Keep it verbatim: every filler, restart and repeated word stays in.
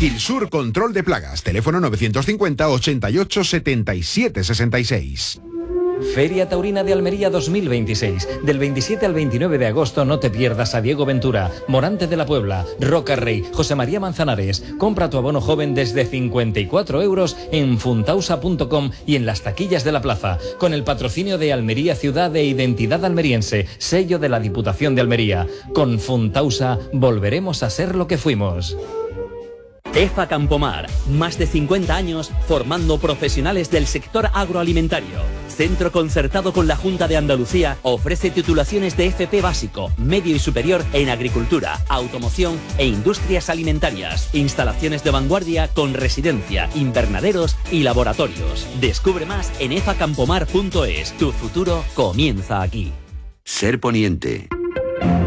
Gilsur Control de Plagas. Teléfono novecientos cincuenta, ochenta y ocho, setenta y siete, sesenta y seis. Feria Taurina de Almería dos mil veintiséis. Del veintisiete al veintinueve de agosto no te pierdas a Diego Ventura, Morante de la Puebla, Roca Rey, José María Manzanares. Compra tu abono joven desde cincuenta y cuatro euros en funtausa punto com y en las taquillas de la plaza. Con el patrocinio de Almería Ciudad de Identidad Almeriense, sello de la Diputación de Almería. Con Funtausa volveremos a ser lo que fuimos. EFA Campomar, más de cincuenta años formando profesionales del sector agroalimentario. Centro concertado con la Junta de Andalucía, ofrece titulaciones de F P básico, medio y superior en agricultura, automoción e industrias alimentarias. Instalaciones de vanguardia con residencia, invernaderos y laboratorios. Descubre más en efa campomar punto es. Tu futuro comienza aquí. Ser Poniente.